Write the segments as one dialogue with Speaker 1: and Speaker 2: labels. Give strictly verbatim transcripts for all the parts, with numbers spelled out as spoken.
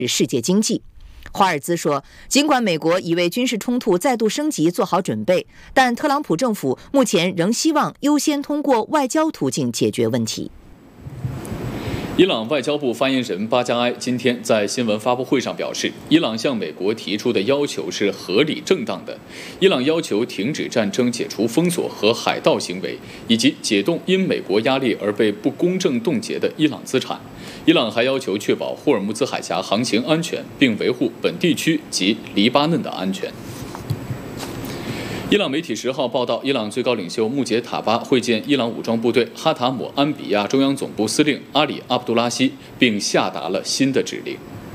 Speaker 1: 世界经济。华尔兹说，尽管美国已为军事冲突再度升级做好准备，但特朗普政府目前仍希望优先通过外交途径解决问题。
Speaker 2: 伊朗外交部发言人巴加埃今天在新闻发布会上表示，伊朗向美国提出的要求是合理正当的。伊朗要求停止战争、解除封锁和海盗行为，以及解冻因美国压力而被不公正冻结的伊朗资产。伊朗还要求确保霍尔木兹海峡航行安全，并维护本地区及黎巴嫩的安全。伊朗媒体十号报道，伊朗最高领袖穆杰塔巴会见伊朗武装部队哈塔姆安比亚中央总部司令阿里阿卜杜拉希，并下达了新的指令。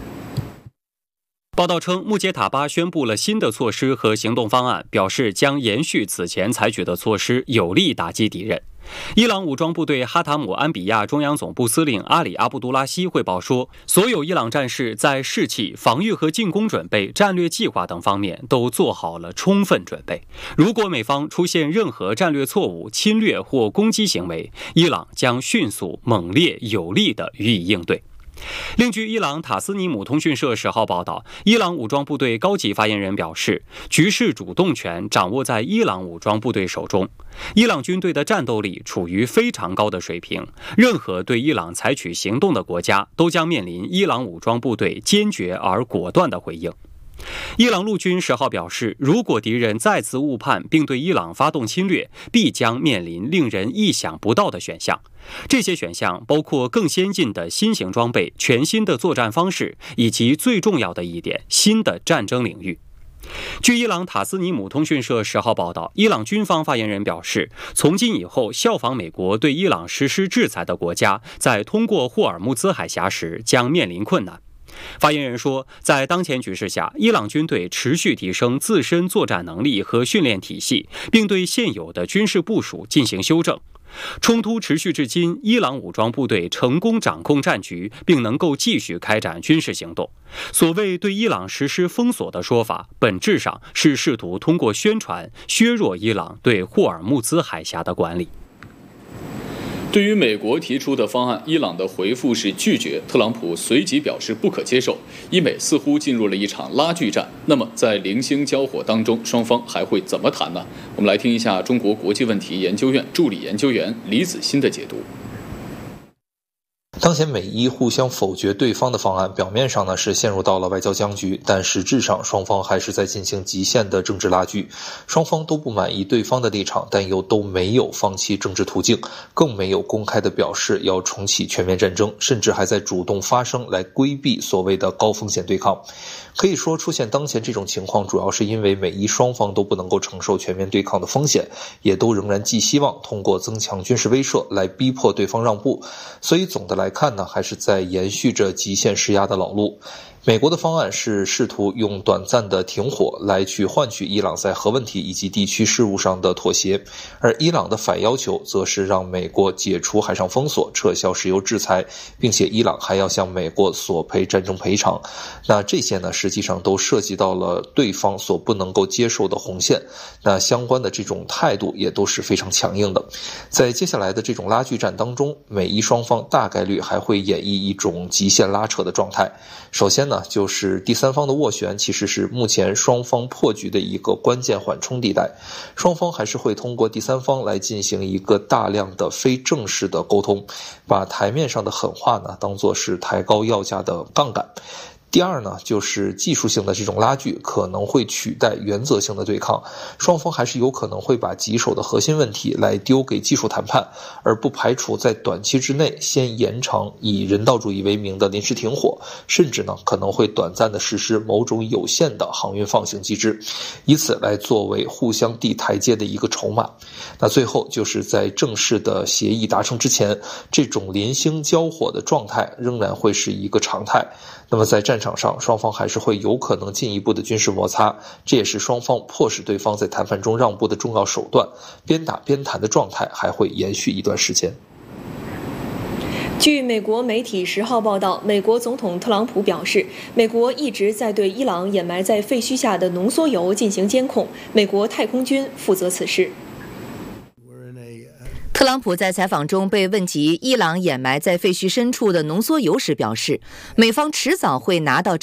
Speaker 3: 报道称，穆杰塔巴宣布了新的措施和行动方案，表示将延续此前采取的措施，有力打击敌人。伊朗武装部队哈塔姆安比亚中央总部司令阿里阿卜杜拉希汇报说，所有伊朗战士在士气、防御和进攻准备、战略计划等方面都做好了充分准备。如果美方出现任何战略错误、侵略或攻击行为，伊朗将迅速、猛烈、有力地予以应对。另据伊朗塔斯尼姆通讯社十号报道，伊朗武装部队高级发言人表示，局势主动权掌握在伊朗武装部队手中，伊朗军队的战斗力处于非常高的水平，任何对伊朗采取行动的国家都将面临伊朗武装部队坚决而果断的回应。伊朗陆军十号表示，如果敌人再次误判并对伊朗发动侵略，必将面临令人意想不到的选项。这些选项包括更先进的新型装备、全新的作战方式，以及最重要的一点，新的战争领域。据伊朗塔斯尼姆通讯社十号报道，伊朗军方发言人表示，从今以后，效仿美国对伊朗实施制裁的国家，在通过霍尔木兹海峡时将面临困难。发言人说，在当前局势下，伊朗军队持续提升自身作战能力和训练体系，并对现有的军事部署进行修正。冲突持续至今，伊朗武装部队成功掌控战局，并能够继续开展军事行动。所谓对伊朗实施封锁的说法，本质上是试图通过宣传削弱伊朗对霍尔木兹海峡的管理。
Speaker 2: 对于美国提出的方案，伊朗的回复是拒绝。特朗普随即表示不可接受。伊美似乎进入了一场拉锯战。那么，在零星交火当中，双方还会怎么谈呢？我们来听一下中国国际问题研究院助理研究员李子欣的解读。
Speaker 4: 当前美伊互相否决对方的方案，表面上呢是陷入到了外交僵局，但实质上双方还是在进行极限的政治拉锯。双方都不满意对方的立场，但又都没有放弃政治途径，更没有公开的表示要重启全面战争，甚至还在主动发声来规避所谓的高风险对抗。可以说，出现当前这种情况，主要是因为美伊双方都不能够承受全面对抗的风险，也都仍然寄希望通过增强军事威慑来逼迫对方让步。所以总的来看呢，还是在延续着极限施压的老路。美国的方案是试图用短暂的停火来去换取伊朗在核问题以及地区事务上的妥协，而伊朗的反要求则是让美国解除海上封锁、撤销石油制裁，并且伊朗还要向美国索赔战争赔偿。那这些呢，实际上都涉及到了对方所不能够接受的红线，那相关的这种态度也都是非常强硬的。在接下来的这种拉锯战当中，美伊双方大概率还会演绎一种极限拉扯的状态。首先呢，就是第三方的斡旋其实是目前双方破局的一个关键缓冲地带，双方还是会通过第三方来进行一个大量的非正式的沟通，把台面上的狠话呢当作是抬高要价的杠杆。第二呢，就是技术性的这种拉锯可能会取代原则性的对抗，双方还是有可能会把棘手的核心问题来丢给技术谈判，而不排除在短期之内先延长以人道主义为名的临时停火，甚至呢可能会短暂的实施某种有限的航运放行机制，以此来作为互相递台阶的一个筹码。那最后就是在正式的协议达成之前，这种零星交火的状态仍然会是一个常态。那么在战场上，双方还是会有可能进一步的军事摩擦，这也是双方迫使对方在谈判中让步的重要手段。边打边谈的状态还会延续一段时间。
Speaker 5: 据美国媒体十号报道，美国总统特朗普表示，美国一直在对伊朗掩埋在废墟下的浓缩铀进行监控，美国太空军负责此事。
Speaker 1: 特朗普在采访中被问及伊朗掩埋在废墟深处的浓缩铀时表示，美方迟早会拿到证